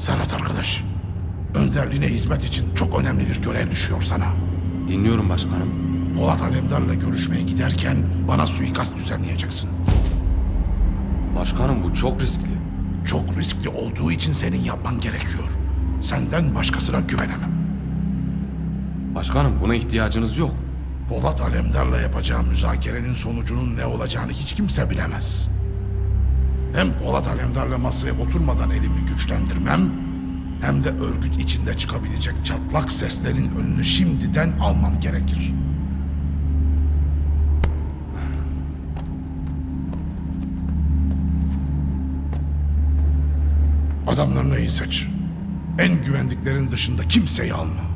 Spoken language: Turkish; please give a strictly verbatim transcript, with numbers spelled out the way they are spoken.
Serhat arkadaş, önderliğine hizmet için çok önemli bir görev düşüyor sana. Dinliyorum başkanım. Polat Alemdar'la görüşmeye giderken bana suikast düzenleyeceksin. Başkanım bu çok riskli. Çok riskli olduğu için senin yapman gerekiyor. Senden başkasına güvenemem. Başkanım buna ihtiyacınız yok. Polat Alemdar'la yapacağım müzakerenin sonucunun ne olacağını hiç kimse bilemez. Hem Polat Alemdar'la masaya oturmadan elimi güçlendirmem, hem de örgüt içinde çıkabilecek çatlak seslerin önünü şimdiden almam gerekir. Adamlarını iyi seç. En güvendiklerin dışında kimseyi alma.